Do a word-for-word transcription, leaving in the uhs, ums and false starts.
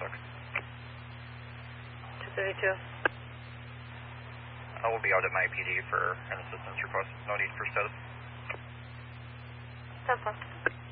six. two thirty-two. I will be out at my P D for an assistance request. No need for status. ten four.